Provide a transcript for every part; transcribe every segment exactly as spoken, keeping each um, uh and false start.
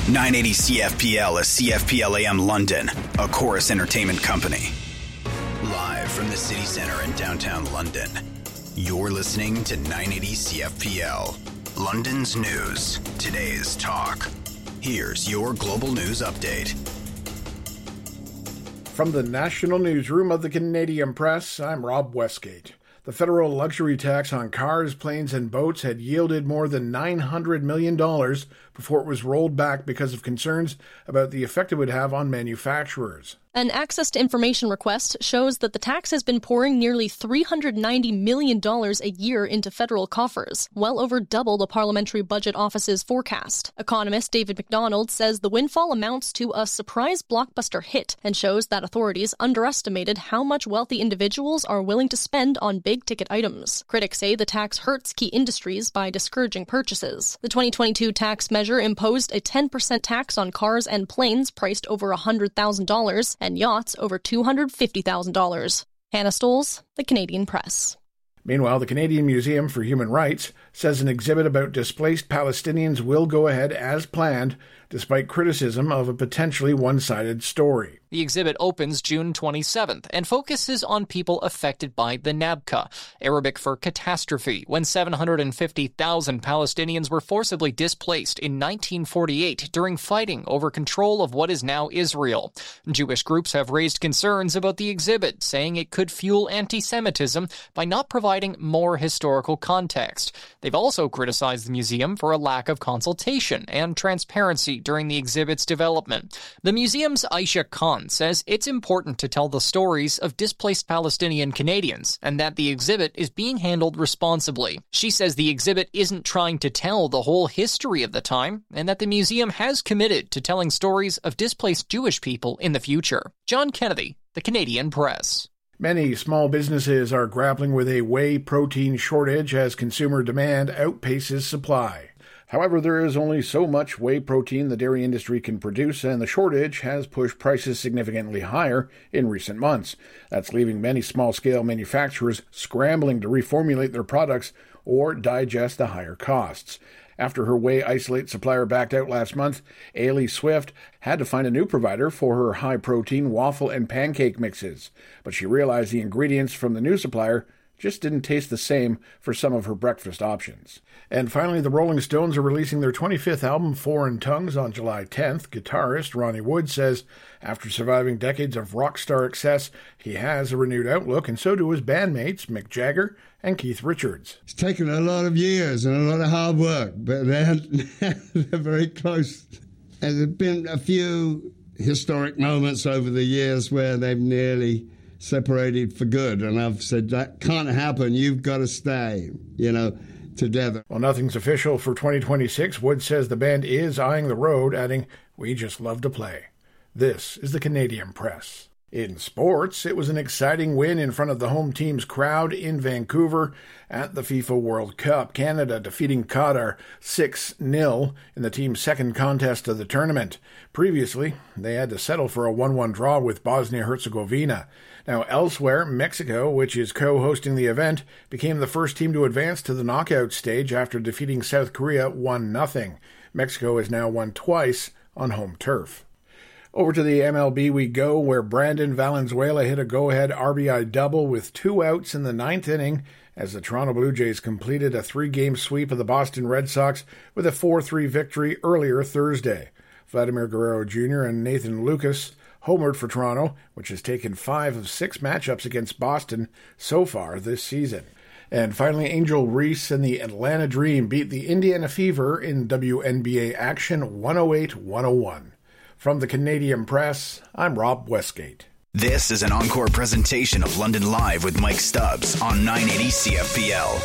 nine eighty C F P L is C F P L A M London, a Chorus Entertainment company. Live from the city centre in downtown London, you're listening to nine eighty C F P L, London's news, today's talk. Here's your global news update. From the national newsroom of the Canadian Press, I'm Rob Westgate. The federal luxury tax on cars, planes, and boats had yielded more than nine hundred million dollars before it was rolled back because of concerns about the effect it would have on manufacturers. An Access to Information request shows that the tax has been pouring nearly three hundred ninety million dollars a year into federal coffers, well over double the Parliamentary Budget Office's forecast. Economist David McDonald says the windfall amounts to a surprise blockbuster hit and shows that authorities underestimated how much wealthy individuals are willing to spend on big-ticket items. Critics say the tax hurts key industries by discouraging purchases. The twenty twenty-two tax measure imposed a ten percent tax on cars and planes priced over one hundred thousand dollars and yachts over two hundred fifty thousand dollars. Hannah Stoles, The Canadian Press. Meanwhile, the Canadian Museum for Human Rights says an exhibit about displaced Palestinians will go ahead as planned, despite criticism of a potentially one-sided story. The exhibit opens June twenty-seventh and focuses on people affected by the Nakba, Arabic for catastrophe, when seven hundred fifty thousand Palestinians were forcibly displaced in nineteen forty-eight during fighting over control of what is now Israel. Jewish groups have raised concerns about the exhibit, saying it could fuel anti-Semitism by not providing more historical context. They've also criticized the museum for a lack of consultation and transparency during the exhibit's development. The museum's Aisha Khan says it's important to tell the stories of displaced Palestinian Canadians and that the exhibit is being handled responsibly. She says the exhibit isn't trying to tell the whole history of the time and that the museum has committed to telling stories of displaced Jewish people in the future. John Kennedy, The Canadian Press. Many small businesses are grappling with a whey protein shortage as consumer demand outpaces supply. However, there is only so much whey protein the dairy industry can produce, and the shortage has pushed prices significantly higher in recent months. That's leaving many small-scale manufacturers scrambling to reformulate their products or digest the higher costs. After her whey isolate supplier backed out last month, Ailey Swift had to find a new provider for her high-protein waffle and pancake mixes. But she realized the ingredients from the new supplier just didn't taste the same for some of her breakfast options. And finally, the Rolling Stones are releasing their twenty-fifth album, Foreign Tongues, on July tenth. Guitarist Ronnie Wood says after surviving decades of rock star excess, he has a renewed outlook, and so do his bandmates Mick Jagger and Keith Richards. It's taken a lot of years and a lot of hard work, but they're, they're very close. And there have been a few historic moments over the years where they've nearly separated for good, and I've said that can't happen. You've got to stay, you know, together. Well, nothing's official for twenty twenty-six. Wood says the band is eyeing the road, adding, "We just love to play." This is the Canadian Press. In sports, it was an exciting win in front of the home team's crowd in Vancouver at the FIFA World Cup. Canada defeating Qatar six nil in the team's second contest of the tournament. Previously, they had to settle for a one one draw with Bosnia-Herzegovina. Now, elsewhere, Mexico, which is co-hosting the event, became the first team to advance to the knockout stage after defeating South Korea one nothing. Mexico has now won twice on home turf. Over to the M L B we go, where Brandon Valenzuela hit a go-ahead R B I double with two outs in the ninth inning as the Toronto Blue Jays completed a three-game sweep of the Boston Red Sox with a four three victory earlier Thursday. Vladimir Guerrero Junior and Nathan Lucas homered for Toronto, which has taken five of six matchups against Boston so far this season. And finally, Angel Reese and the Atlanta Dream beat the Indiana Fever in W N B A action one oh eight to one oh one. From the Canadian Press, I'm Rob Westgate. This is an encore presentation of London Live with Mike Stubbs on nine eighty C F P L.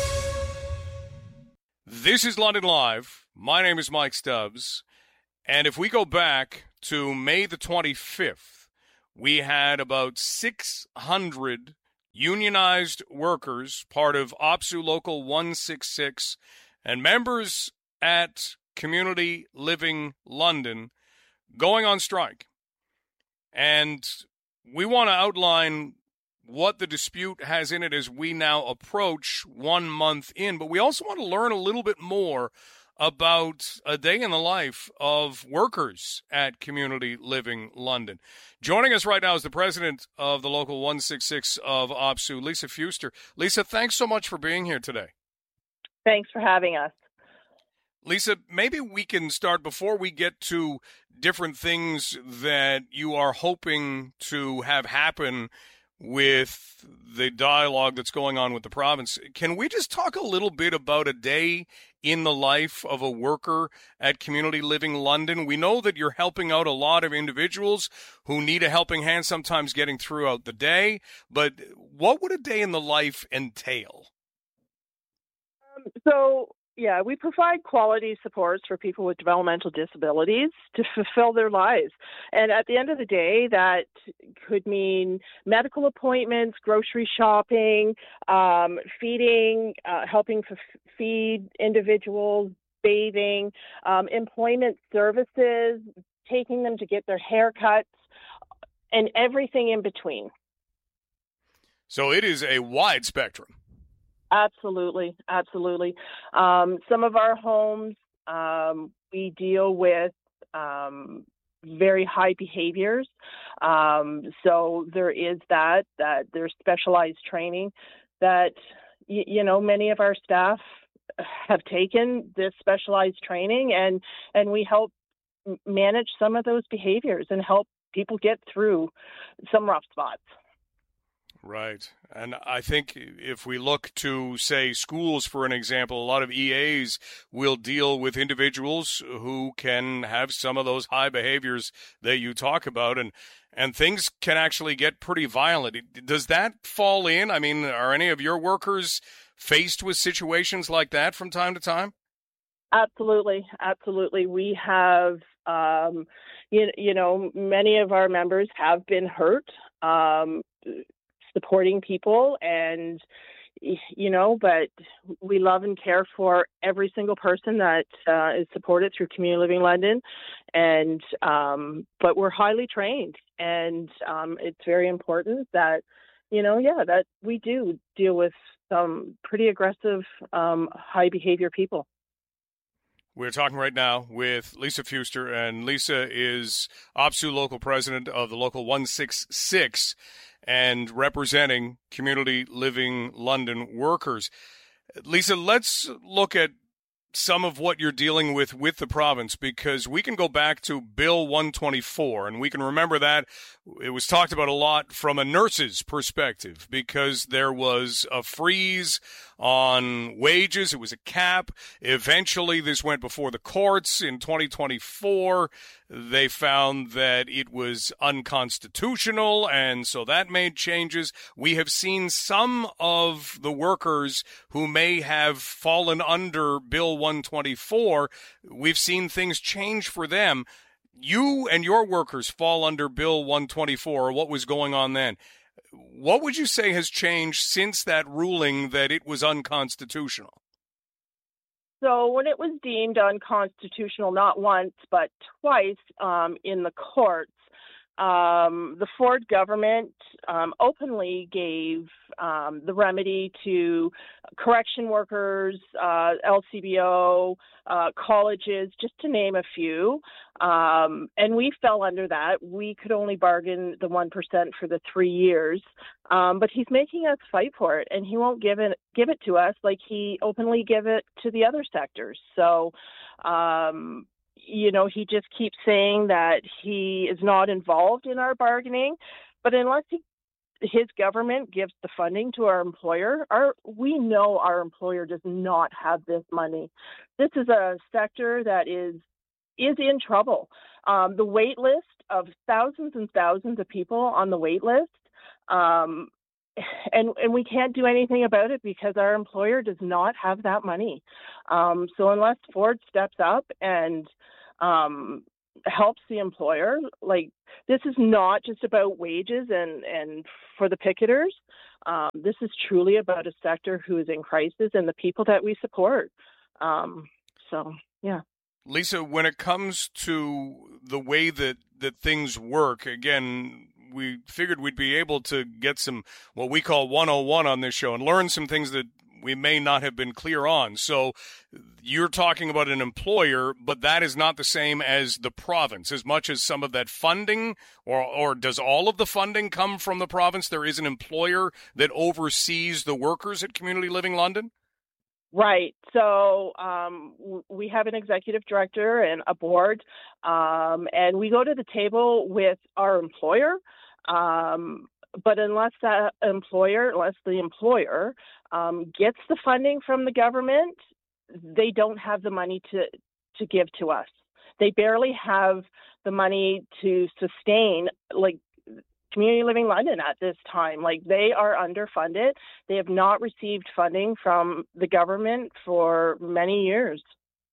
This is London Live. My name is Mike Stubbs. And if we go back to May the twenty-fifth, we had about six hundred unionized workers, part of O P S U Local one sixty-six, and members at Community Living London going on strike. And we want to outline what the dispute has in it as we now approach one month in, but we also want to learn a little bit more about a day in the life of workers at Community Living London. Joining us right now is the president of the Local one sixty-six of OPSEU, Lisa Fuster. Lisa, thanks so much for being here today. Thanks for having us. Lisa, maybe we can start before we get to different things that you are hoping to have happen with the dialogue that's going on with the province. Can we just talk a little bit about a day in the life of a worker at Community Living London? We know that you're helping out a lot of individuals who need a helping hand, sometimes getting throughout the day, but what would a day in the life entail? Um, so, yeah, we provide quality supports for people with developmental disabilities to fulfill their lives. And at the end of the day, that could mean medical appointments, grocery shopping, um, feeding, uh, helping f- feed individuals, bathing, um, employment services, taking them to get their haircuts, and everything in between. So it is a wide spectrum. Absolutely, absolutely. Um, some of our homes, um, we deal with um, very high behaviors. Um, so there is that, that there's specialized training that, y- you know, many of our staff have taken this specialized training, and, and we help manage some of those behaviors and help people get through some rough spots. Right. And I think if we look to, say, schools, for an example, a lot of E As will deal with individuals who can have some of those high behaviors that you talk about, and, and things can actually get pretty violent. Does that fall in? I mean, are any of your workers faced with situations like that from time to time? Absolutely. Absolutely. We have, um, you, you know, many of our members have been hurt. Um, supporting people, and you know, but we love and care for every single person that uh, is supported through Community Living London, and um, but we're highly trained, and um, it's very important that, you know, yeah, that we do deal with some pretty aggressive, um, high behavior people. We're talking right now with Lisa Fuster, and Lisa is OPSEU local president of the Local one sixty-six and representing Community Living London workers. Lisa, let's look at some of what you're dealing with with the province, because we can go back to Bill one twenty-four, and we can remember that it was talked about a lot from a nurse's perspective, because there was a freeze on wages. It was a cap. Eventually, this went before the courts in twenty twenty-four. They found that it was unconstitutional, and so that made changes. We have seen some of the workers who may have fallen under Bill one twenty-four. We've seen things change for them. You and your workers fall under Bill one twenty-four, or what was going on then. What would you say has changed since that ruling that it was unconstitutional? So when it was deemed unconstitutional, not once, but twice um, in the courts, um, the Ford government um, openly gave um, the remedy to correction workers, uh, L C B O, uh, colleges, just to name a few. Um, and we fell under that. We could only bargain the one percent for the three years. Um, but he's making us fight for it, and he won't give it give it to us like he openly gave it to the other sectors. So, um, you know, he just keeps saying that he is not involved in our bargaining. But unless he, his government gives the funding to our employer, our we know our employer does not have this money. This is a sector that is is in trouble. Um, the wait list of thousands and thousands of people on the wait list, um, and, and we can't do anything about it because our employer does not have that money. Um, so unless Ford steps up and um, helps the employer, like, this is not just about wages and, and for the picketers. Um, this is truly about a sector who is in crisis and the people that we support. Um, so, yeah. Lisa, when it comes to the way that, that things work, again, we figured we'd be able to get some what we call one oh one on this show and learn some things that we may not have been clear on. So you're talking about an employer, but that is not the same as the province. As much as some of that funding, or, or does all of the funding come from the province? There is an employer that oversees the workers at Community Living London? Right. So um, w- we have an executive director and a board, um, and we go to the table with our employer. Um, but unless that employer, unless the employer um, gets the funding from the government, they don't have the money to, to give to us. They barely have the money to sustain, like, Community Living London at this time. Like, they are underfunded. They have not received funding from the government for many years.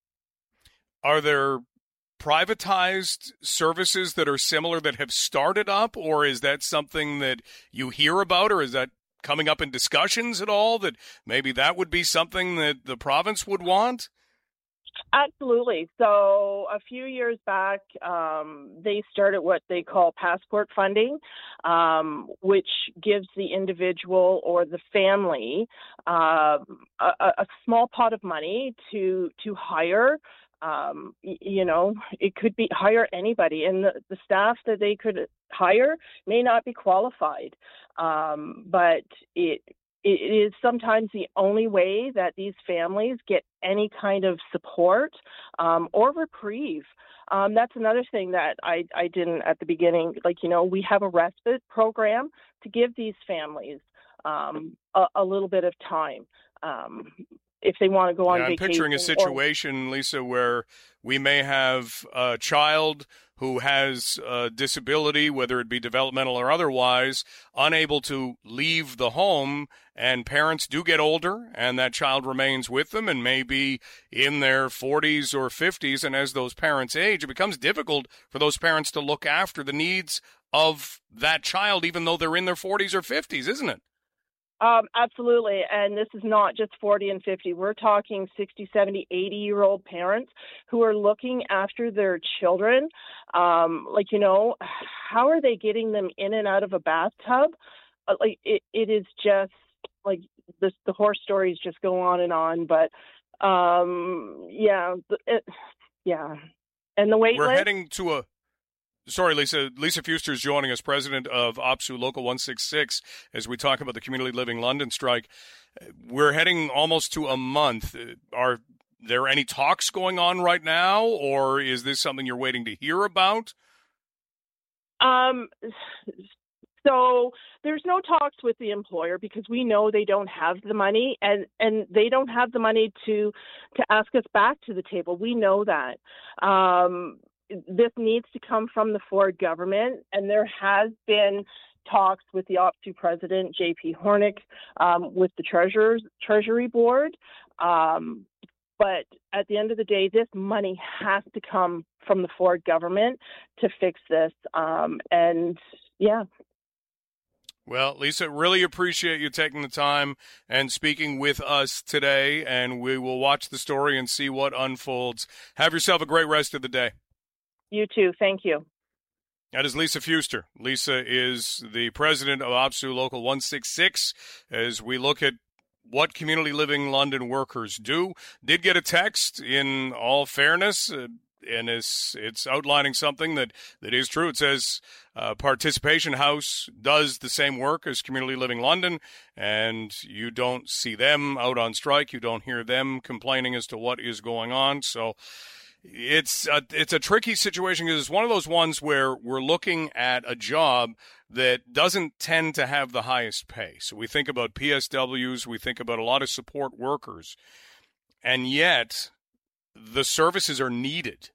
Are there privatized services that are similar that have started up, or is that something that you hear about, or is that coming up in discussions at all, that maybe that would be something that the province would want? Absolutely. So a few years back, um, they started what they call passport funding, um, which gives the individual or the family uh, a, a small pot of money to to hire. Um, you know, it could be hire anybody, and the, the staff that they could hire may not be qualified, um, but it. It is sometimes the only way that these families get any kind of support um, or reprieve. Um, that's another thing that I, I didn't at the beginning. Like, you know, we have a respite program to give these families um, a, a little bit of time um, if they want to go on yeah, vacation. I'm picturing a situation, or, Lisa, where we may have a child who has a disability, whether it be developmental or otherwise, unable to leave the home, and parents do get older, and that child remains with them and may be in their forties or fifties, and as those parents age, it becomes difficult for those parents to look after the needs of that child, even though they're in their forties or fifties, isn't it? Um, absolutely. And this is not just forty and fifty. We're talking sixty, seventy, eighty-year-old parents who are looking after their children. Um, like, you know, how are they getting them in and out of a bathtub? Uh, like, it, it is just, like, this, the horror stories just go on and on. But, um, yeah, it, yeah. And the wait We're list, heading to a... Sorry, Lisa. Lisa Fuster is joining us, president of OPSEU Local one sixty-six, as we talk about the Community Living London strike. We're heading almost to a month. Are there any talks going on right now, or is this something you're waiting to hear about? Um, so there's no talks with the employer because we know they don't have the money, and, and they don't have the money to to ask us back to the table. We know that. Um, This needs to come from the Ford government, and there has been talks with the OPSEU president, J P Hornick, um, with the Treasurer's, Treasury Board. Um, but at the end of the day, this money has to come from the Ford government to fix this. Um, and, yeah. Well, Lisa, really appreciate you taking the time and speaking with us today, and we will watch the story and see what unfolds. Have yourself a great rest of the day. You too. Thank you. That is Lisa Fuster. Lisa is the president of OPSEU Local one sixty-six. As we look at what Community Living London workers do, did get a text in all fairness, uh, and it's, it's outlining something that, that is true. It says uh, Participation House does the same work as Community Living London, and you don't see them out on strike. You don't hear them complaining as to what is going on. So It's a, it's a tricky situation because it's one of those ones where we're looking at a job that doesn't tend to have the highest pay. So we think about P S Ws, we think about a lot of support workers, and yet the services are needed.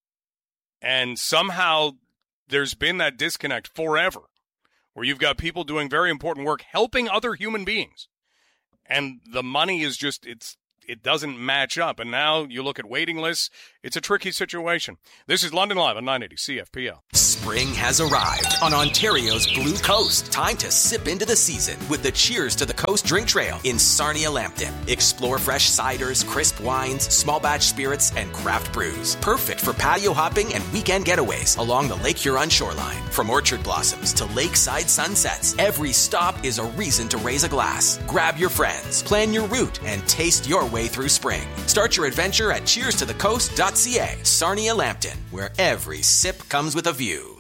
And somehow there's been that disconnect forever where you've got people doing very important work, helping other human beings, and the money is just, it's, it doesn't match up. And now you look at waiting lists, It's a tricky situation. This is London Live on nine eighty C F P L. Spring has arrived on Ontario's Blue Coast. Time to sip into the season with the Cheers to the Coast drink trail in Sarnia Lambton. Explore fresh ciders, crisp wines, small batch spirits, and craft brews. Perfect for patio hopping and weekend getaways along the Lake Huron shoreline. From orchard blossoms to lakeside sunsets, every stop is a reason to raise a glass. Grab your friends, plan your route, and taste your way through spring. Start your adventure at cheers to the coast dot c a. Sarnia Lambton, where every sip comes with a view.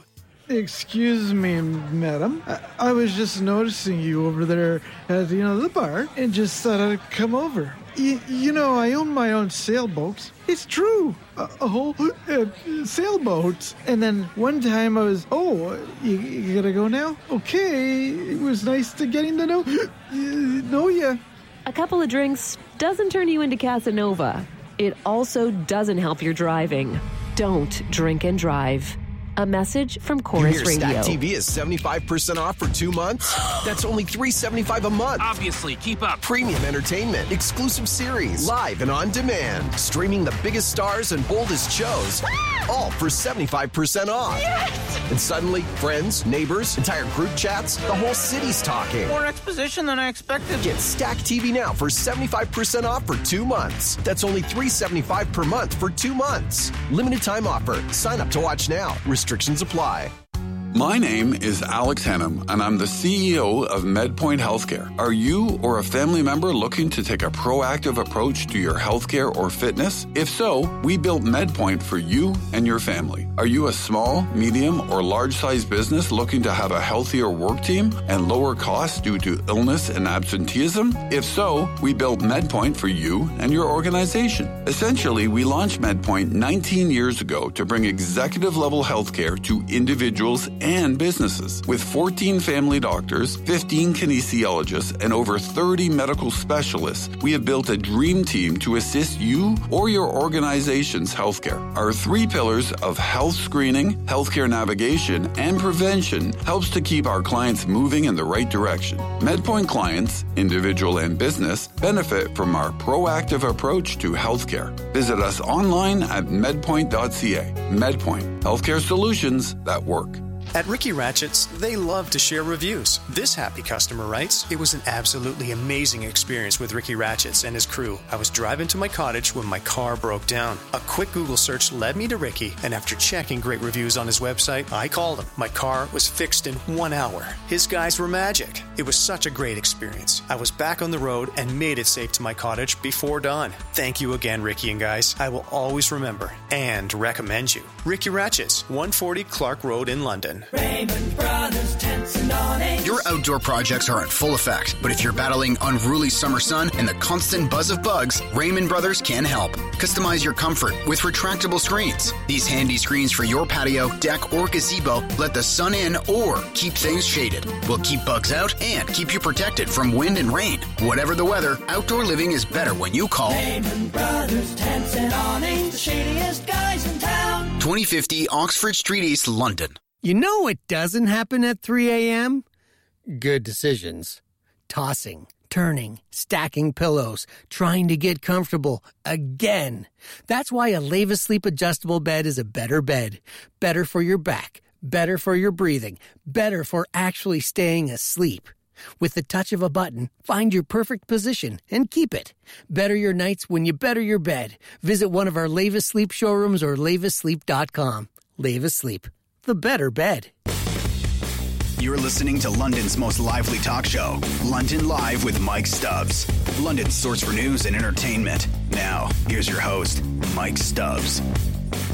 Excuse me, madam. I, I was just noticing you over there at, you know, the bar and just thought I'd come over. Y- you know, I own my own sailboat. It's true. A, a whole uh, sailboat. And then one time I was, oh, you, you gotta go now? Okay. It was nice to getting to know, uh, know ya. A couple of drinks doesn't turn you into Casanova. It also doesn't help your driving. Don't drink and drive. A message from Chorus Radio. Radio. Stack T V is seventy-five percent off for two months? That's only three dollars and seventy-five cents a month. Obviously, keep up. Premium entertainment, exclusive series, live and on demand. Streaming the biggest stars and boldest shows, all for seventy-five percent off. Yes! And suddenly, friends, neighbors, entire group chats, the whole city's talking. More exposition than I expected. Get Stack T V now for seventy-five percent off for two months. That's only three dollars and seventy-five cents per month for two months. Limited time offer. Sign up to watch now. Restrictions apply. My name is Alex Hannum, and I'm the C E O of MedPoint Healthcare. Are you or a family member looking to take a proactive approach to your healthcare or fitness? If so, we built MedPoint for you and your family. Are you a small, medium, or large-sized business looking to have a healthier work team and lower costs due to illness and absenteeism? If so, we built MedPoint for you and your organization. Essentially, we launched MedPoint nineteen years ago to bring executive-level healthcare to individuals and businesses. With fourteen family doctors, fifteen kinesiologists, and over thirty medical specialists, we have built a dream team to assist you or your organization's healthcare. Our three pillars of health screening, healthcare navigation, and prevention helps to keep our clients moving in the right direction. MedPoint clients, individual and business, benefit from our proactive approach to healthcare. Visit us online at medpoint dot c a. MedPoint, healthcare solutions that work. At Ricky Ratchett's, they love to share reviews. This happy customer writes, "It was an absolutely amazing experience with Ricky Ratchett's and his crew. I was driving to my cottage when my car broke down. A quick Google search led me to Ricky, and after checking great reviews on his website, I called him. My car was fixed in one hour. His guys were magic. It was such a great experience. I was back on the road and made it safe to my cottage before dawn. Thank you again, Ricky and guys. I will always remember and recommend you. Ricky Ratchett's, one forty Clark Road in London." Raymond Brothers Tents and Awnings. Your outdoor projects are in full effect, but if you're battling unruly summer sun and the constant buzz of bugs, Raymond Brothers can help. Customize your comfort with retractable screens. These handy screens for your patio, deck, or gazebo let the sun in or keep things shaded. Will keep bugs out and keep you protected from wind and rain. Whatever the weather, outdoor living is better when you call Raymond Brothers Tents and Awnings, the shadiest guys in town. twenty fifty Oxford Street East, London. You know what doesn't happen at three a.m.? Good decisions. Tossing, turning, stacking pillows, trying to get comfortable again. That's why a Leva Sleep adjustable bed is a better bed. Better for your back, better for your breathing, better for actually staying asleep. With the touch of a button, find your perfect position and keep it. Better your nights when you better your bed. Visit one of our Leva Sleep showrooms or leva sleep dot com. Leva Sleep. The better bed. You're listening to London's most lively talk show, London Live with Mike Stubbs. London's source for news and entertainment. Now, here's your host, Mike Stubbs.